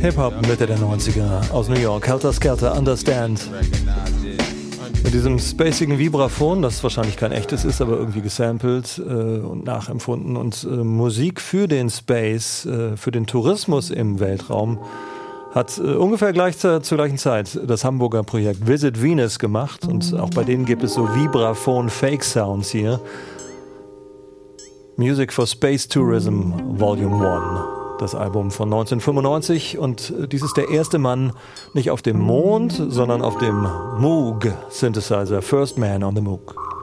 Hip-Hop Mitte der 90er aus New York. Helter Skelter, Understand. Mit diesem spacigen Vibraphon, das wahrscheinlich kein echtes ist, aber irgendwie gesampelt und nachempfunden. Und Musik für den Space, für den Tourismus im Weltraum, hat ungefähr zur gleichen Zeit das Hamburger Projekt Visit Venus gemacht. Und auch bei denen gibt es so Vibraphon-Fake-Sounds hier. Music for Space Tourism Volume 1. Das Album von 1995, und dies ist der erste Mann nicht auf dem Mond, sondern auf dem Moog Synthesizer, First Man on the Moog.